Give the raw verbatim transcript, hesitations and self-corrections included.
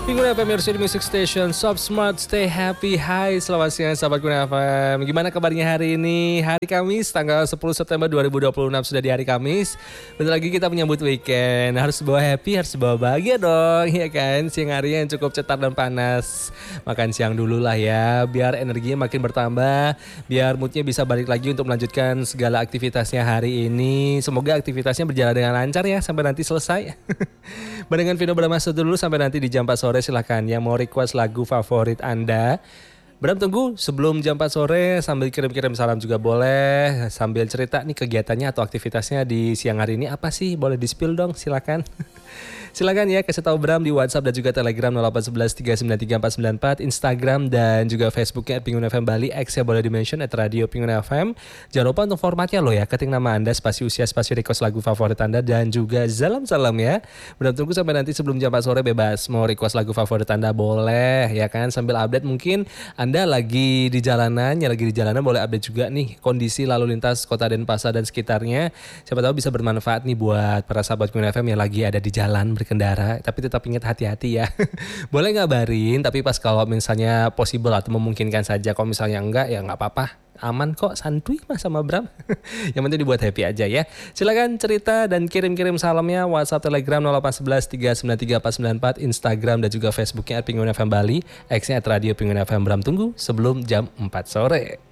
Pengguna F M Your Music Station, Shop Smart, Stay Happy. Hai, selamat siang sahabat Pengguna F M. Gimana kabarnya hari ini? Hari Kamis, tanggal sepuluh September dua ribu dua puluh enam, sudah di hari Kamis. Bentar lagi kita menyambut weekend. Harus bawa happy, harus bawa bahagia dong, ya kan? Siang hari yang cukup cetar dan panas. Makan siang dulu lah ya, biar energinya makin bertambah, biar moodnya bisa balik lagi untuk melanjutkan segala aktivitasnya hari ini. Semoga aktivitasnya berjalan dengan lancar ya, sampai nanti selesai. Barengan Vino Bramastyo dulu sampai nanti di jam empat sore. Silahkan yang mau request lagu favorit Anda. Bram tunggu sebelum jam empat sore, sambil kirim-kirim salam juga boleh. Sambil cerita nih kegiatannya atau aktivitasnya di siang hari ini apa sih? Boleh di-spill dong, silakan. Silakan ya, kasih tahu Bram di WhatsApp dan juga Telegram nol delapan satu satu tiga sembilan tiga empat sembilan empat, Instagram dan juga Facebooknya at Pengguna F M Bali, X-nya boleh di-mention at Radio Pengguna F M. Jangan lupa untuk formatnya loh ya, ketik nama Anda, spasi usia, spasi request lagu favorit Anda, dan juga salam-salam ya. Bram tunggu sampai nanti sebelum jam empat sore, bebas mau request lagu favorit Anda boleh ya kan, sambil update mungkin Anda lagi di jalanan, ya lagi di jalanan boleh update juga nih kondisi lalu lintas Kota Denpasar dan sekitarnya. Siapa tahu bisa bermanfaat nih buat para sahabat Pengguna F M yang lagi ada di jalan berkendara, tapi tetap ingat hati-hati ya. Boleh ngabarin, tapi pas kalau misalnya possible atau memungkinkan saja. Kalau misalnya enggak, ya nggak apa-apa. Aman kok, santuy mas sama Bram. Yang penting dibuat happy aja ya. Silakan cerita dan kirim-kirim salamnya WhatsApp, Telegram nol delapan satu satu tiga sembilan tiga empat sembilan empat, Instagram dan juga Facebooknya at Pengguna F M Bali, X-nya at Radio Pengguna F M. Bram tunggu sebelum jam empat sore.